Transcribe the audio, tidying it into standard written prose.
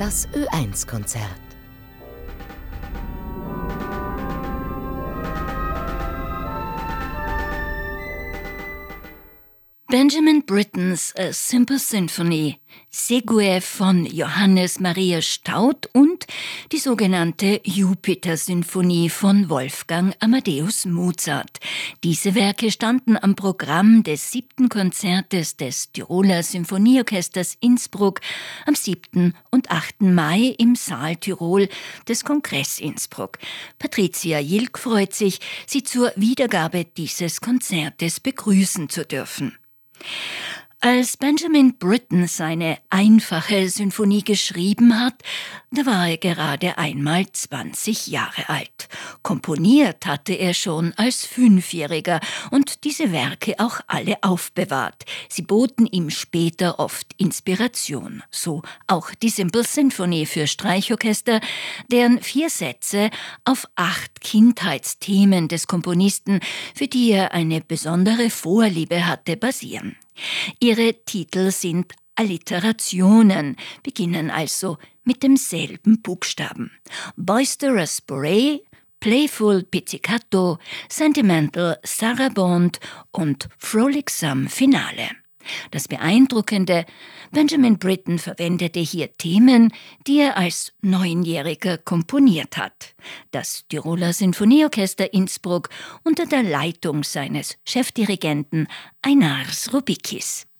Das Ö1-Konzert. Benjamin Brittens A Simple Symphony, Segue von Johannes Maria Staudt und die sogenannte Jupiter-Sinfonie von Wolfgang Amadeus Mozart. Diese Werke standen am Programm des 7. Konzertes des Tiroler Sinfonieorchesters Innsbruck am 7. und 8. Mai im Saal Tirol des Kongress Innsbruck. Patricia Jilk freut sich, Sie zur Wiedergabe dieses Konzertes begrüßen zu dürfen. Als Benjamin Britten seine einfache Sinfonie geschrieben hat, da war er gerade einmal 20 Jahre alt. Komponiert hatte er schon als 5-Jähriger und diese Werke auch alle aufbewahrt. Sie boten ihm später oft Inspiration. So auch die Simple Symphony für Streichorchester, deren 4 Sätze auf 8 Kindheitsthemen des Komponisten, für die er eine besondere Vorliebe hatte, basieren. Ihre Titel sind Alliterationen, beginnen also mit demselben Buchstaben. Boisterous Bourrée, Playful Pizzicato, Sentimental Sarabande und Frolicsome Finale. Das Beeindruckende: Benjamin Britten verwendete hier Themen, die er als 9-Jähriger komponiert hat. Das Tiroler Sinfonieorchester Innsbruck unter der Leitung seines Chefdirigenten Einars Roubikis.